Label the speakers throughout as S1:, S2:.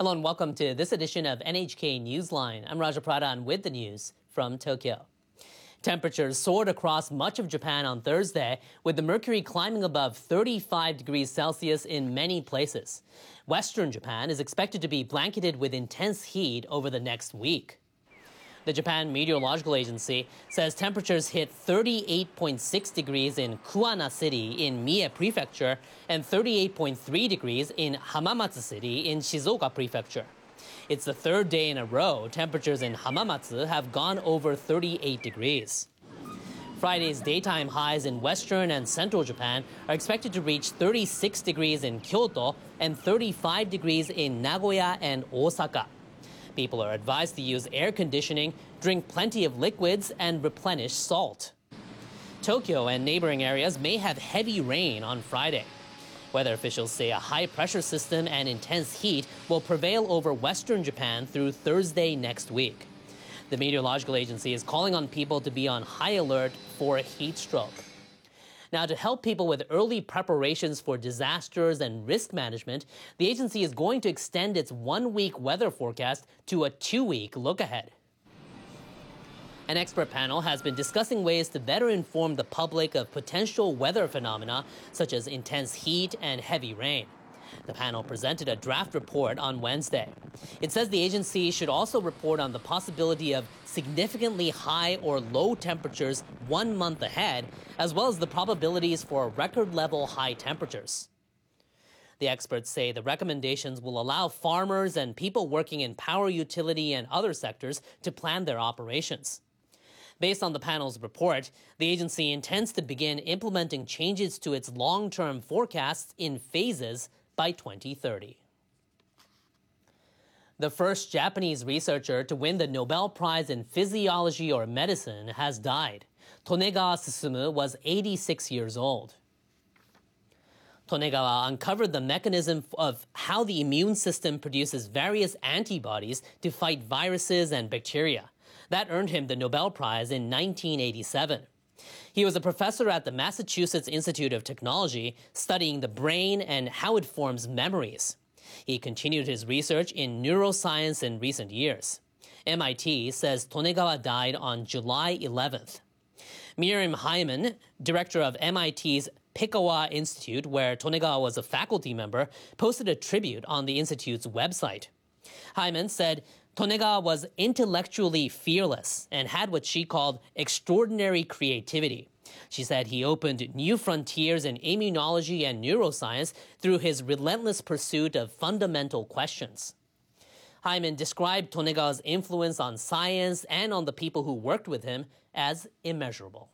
S1: Hello and welcome to this edition of NHK Newsline. I'm Raja Pradhan with the news from Tokyo. Temperatures soared across much of Japan on Thursday, with the mercury climbing above 35 degrees Celsius in many places. Western Japan is expected to be blanketed with intense heat over the next week. The Japan Meteorological Agency says temperatures hit 38.6 degrees in Kuwana City in Mie Prefecture and 38.3 degrees in Hamamatsu City in Shizuoka Prefecture. It's the third day in a row temperatures in Hamamatsu have gone over 38 degrees. Friday's daytime highs in western and central Japan are expected to reach 36 degrees in Kyoto and 35 degrees in Nagoya and Osaka. People are advised to use air conditioning, drink plenty of liquids, and replenish salt. Tokyo and neighboring areas may have heavy rain on Friday. Weather officials say a high-pressure system and intense heat will prevail over western Japan through Thursday next week. The Meteorological Agency is calling on people to be on high alert for a heat stroke. Now, to help people with early preparations for disasters and risk management, the agency is going to extend its one-week weather forecast to a two-week look-ahead. An expert panel has been discussing ways to better inform the public of potential weather phenomena such as intense heat and heavy rain. The panel presented a draft report on Wednesday. It says the agency should also report on the possibility of significantly high or low temperatures 1 month ahead, as well as the probabilities for record-level high temperatures. The experts say the recommendations will allow farmers and people working in power utility and other sectors to plan their operations. Based on the panel's report, the agency intends to begin implementing changes to its long-term forecasts in phases by 2030. The first Japanese researcher to win the Nobel Prize in Physiology or Medicine has died. Tonegawa Susumu was 86 years old. Tonegawa uncovered the mechanism of how the immune system produces various antibodies to fight viruses and bacteria. That earned him the Nobel Prize in 1987. He was a professor at the Massachusetts Institute of Technology, studying the brain and how it forms memories. He continued his research in neuroscience in recent years. MIT says Tonegawa died on July 11th. Miriam Hyman, director of MIT's Pikawa Institute, where Tonegawa was a faculty member, posted a tribute on the institute's website. Hyman said Tonegawa was intellectually fearless and had what she called extraordinary creativity. She said he opened new frontiers in immunology and neuroscience through his relentless pursuit of fundamental questions. Hyman described Tonegawa's influence on science and on the people who worked with him as immeasurable.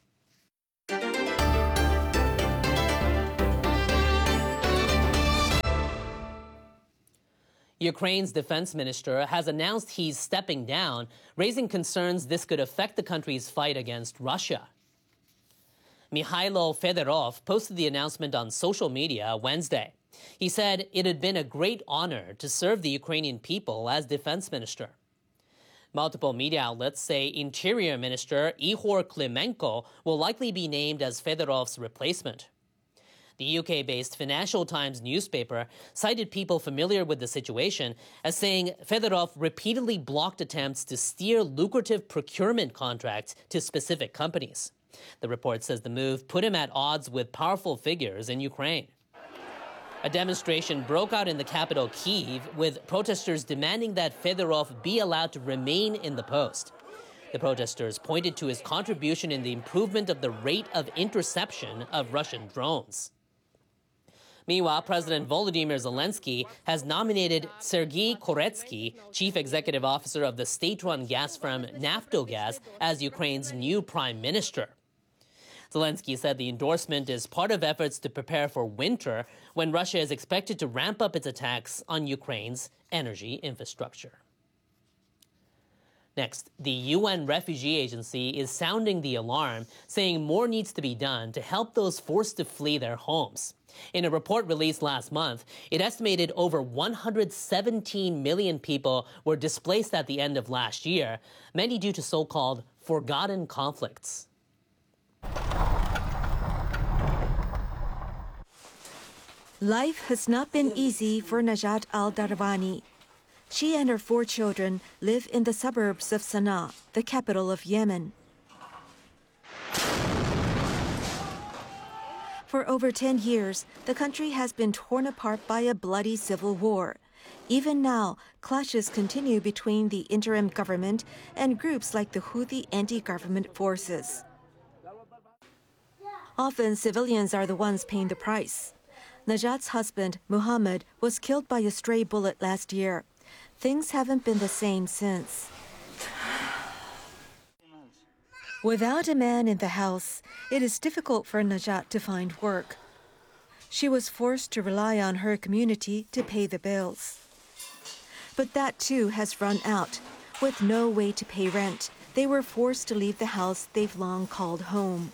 S1: Ukraine's defense minister has announced he's stepping down, raising concerns this could affect the country's fight against Russia. Mikhailo Fedorov posted the announcement on social media Wednesday. He said it had been a great honor to serve the Ukrainian people as defense minister. Multiple media outlets say Interior Minister Ihor Klimenko will likely be named as Fedorov's replacement. The UK-based Financial Times newspaper cited people familiar with the situation as saying Fedorov repeatedly blocked attempts to steer lucrative procurement contracts to specific companies. The report says the move put him at odds with powerful figures in Ukraine. A demonstration broke out in the capital, Kyiv, with protesters demanding that Fedorov be allowed to remain in the post. The protesters pointed to his contribution in the improvement of the rate of interception of Russian drones. Meanwhile, President Volodymyr Zelensky has nominated Sergei Koretsky, chief executive officer of the state-run gas firm Naftogaz, as Ukraine's new prime minister. Zelensky said the endorsement is part of efforts to prepare for winter, when Russia is expected to ramp up its attacks on Ukraine's energy infrastructure. Next, the UN Refugee Agency is sounding the alarm, saying more needs to be done to help those forced to flee their homes. In a report released last month, it estimated over 117 million people were displaced at the end of last year, many due to so-called forgotten conflicts.
S2: Life has not been easy for Najat al-Darvani. She and her 4 children live in the suburbs of Sana'a, the capital of Yemen. For over 10 years, the country has been torn apart by a bloody civil war. Even now, clashes continue between the interim government and groups like the Houthi anti-government forces. Often, civilians are the ones paying the price. Najat's husband, Muhammad, was killed by a stray bullet last year. Things haven't been the same since. Without a man in the house, it is difficult for Najat to find work. She was forced to rely on her community to pay the bills. But that too has run out. With no way to pay rent, they were forced to leave the house they've long called home.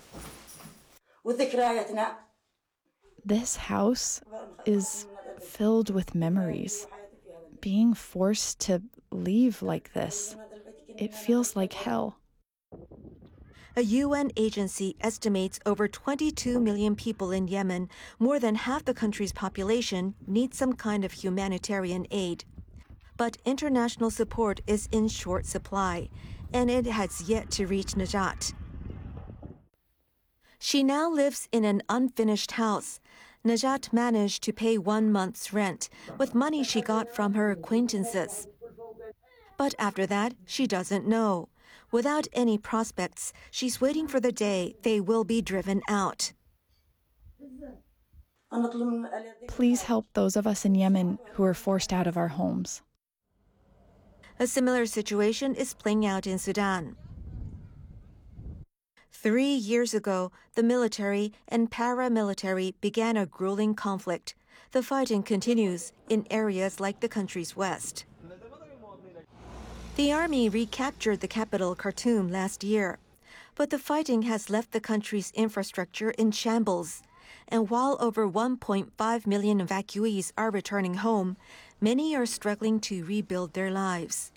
S3: This house is filled with memories. Being forced to leave like this, it feels like hell.
S2: A UN agency estimates over 22 million people in Yemen, more than half the country's population, need some kind of humanitarian aid. But international support is in short supply, and it has yet to reach Najat. She now lives in an unfinished house. Najat managed to pay 1 month's rent with money she got from her acquaintances. But after that, she doesn't know. Without any prospects, she's waiting for the day they will be driven out.
S3: Please help those of us in Yemen who are forced out of our homes.
S2: A similar situation is playing out in Sudan. 3 years ago, the military and paramilitary began a grueling conflict. The fighting continues in areas like the country's west. The army recaptured the capital, Khartoum, last year. But the fighting has left the country's infrastructure in shambles. And while over 1.5 million evacuees are returning home, many are struggling to rebuild their lives.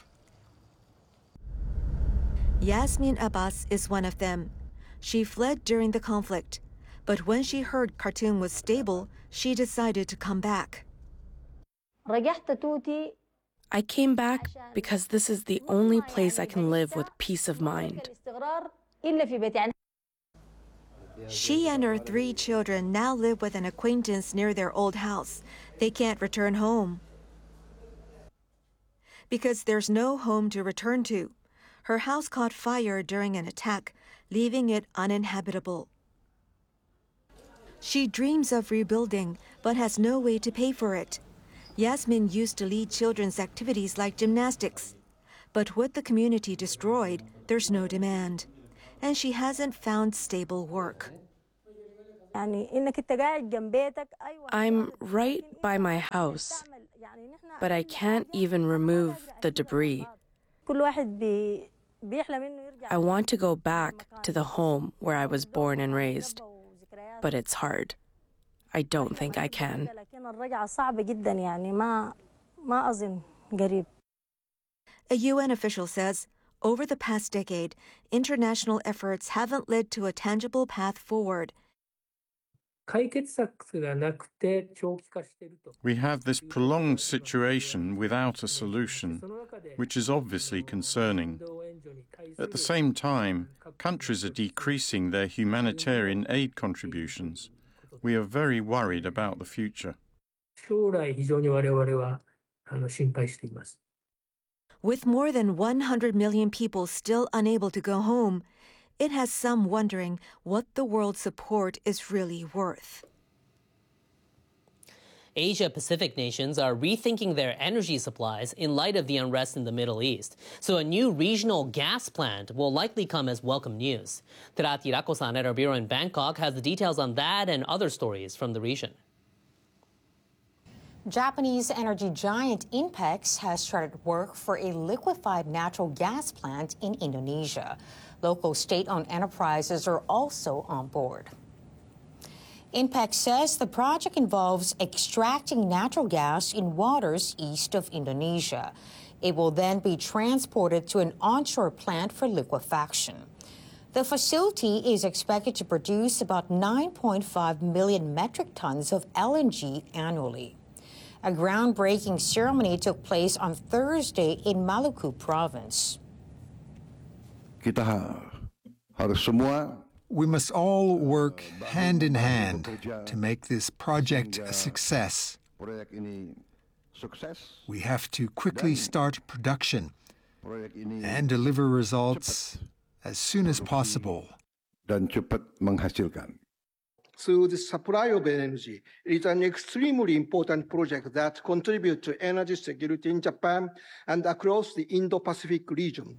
S2: Yasmin Abbas is one of them. She fled during the conflict. But when she heard Khartoum was stable, she decided to come back.
S4: I came back because this is the only place I can live with peace of mind.
S2: She and her 3 children now live with an acquaintance near their old house. They can't return home because there's no home to return to. Her house caught fire during an attack, leaving it uninhabitable. She dreams of rebuilding, but has no way to pay for it. Yasmin used to lead children's activities like gymnastics. But with the community destroyed, there's no demand. And she hasn't found stable work.
S4: I'm right by my house, but I can't even remove the debris. I want to go back to the home where I was born and raised, but it's hard. I don't think I can.
S2: A UN official says, over the past decade, international efforts haven't led to a tangible path forward.
S5: We have this prolonged situation without a solution, which is obviously concerning. At the same time, countries are decreasing their humanitarian aid contributions. We are very worried about the future.
S2: With more than 100 million people still unable to go home, it has some wondering what the world's support is really worth.
S1: Asia-Pacific nations are rethinking their energy supplies in light of the unrest in the Middle East. So a new regional gas plant will likely come as welcome news. Terati Rakosan at our bureau in Bangkok has the details on that and other stories from the region.
S6: Japanese energy giant INPEX has started work for a liquefied natural gas plant in Indonesia. Local state-owned enterprises are also on board. INPEX says the project involves extracting natural gas in waters east of Indonesia. It will then be transported to an onshore plant for liquefaction. The facility is expected to produce about 9.5 million metric tons of LNG annually. A groundbreaking ceremony took place on Thursday in Maluku province.
S7: We must all work hand in hand to make this project a success. We have to quickly start production and deliver results as soon as possible.
S8: Through the supply of energy, it is an extremely important project that contributes to energy security in Japan and across the Indo-Pacific region.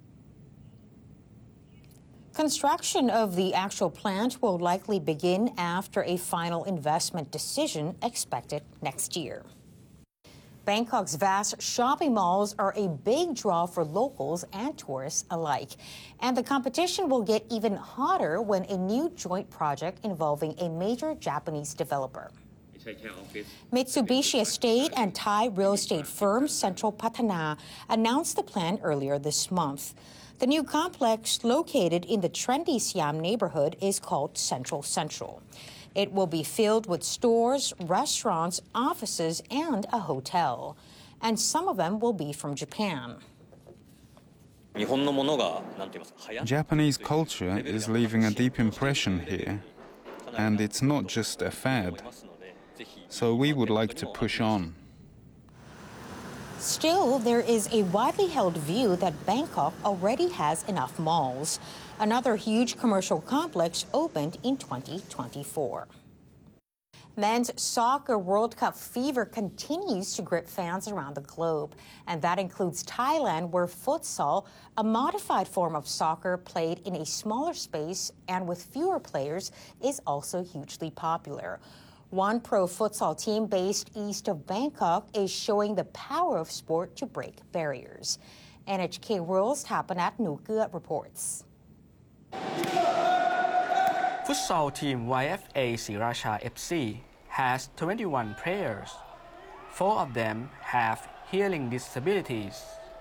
S6: Construction of the actual plant will likely begin after a final investment decision expected next year. Bangkok's vast shopping malls are a big draw for locals and tourists alike. And the competition will get even hotter when a new joint project involving a major Japanese developer, Mitsubishi Estate, and Thai real estate firm Central Patana announced the plan earlier this month. The new complex, located in the trendy Siam neighborhood, is called Central. It will be filled with stores, restaurants, offices, and a hotel. And some of them will be from Japan.
S9: Japanese culture is leaving a deep impression here, and it's not just a fad. So we would like to push on.
S6: Still, there is a widely held view that Bangkok already has enough malls. Another huge commercial complex opened in 2024. Men's Soccer World Cup fever continues to grip fans around the globe. And that includes Thailand, where futsal, a modified form of soccer played in a smaller space and with fewer players, is also hugely popular. One pro futsal team based east of Bangkok is showing the power of sport to break barriers. NHK World's Tapanat Nukia reports.
S10: Futsal team YFA Sriracha FC has 21 players. 4 of them have hearing disabilities.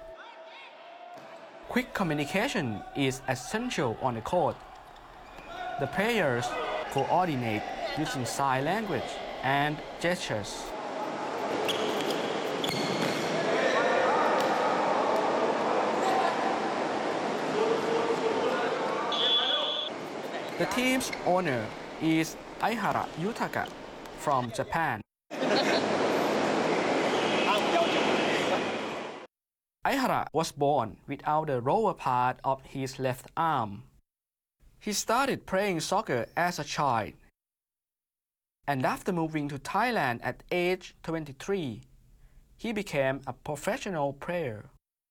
S10: Quick communication is essential on the court. The players coordinate using sign language and gestures. The team's owner is Aihara Yutaka from Japan. Aihara was born without the lower part of his left arm. He started playing soccer as a child, and after moving to Thailand at age 23, he became a professional player.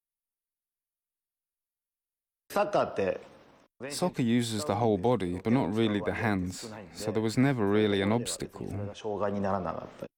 S9: Soccer uses the whole body, but not really the hands, so there was never really an obstacle.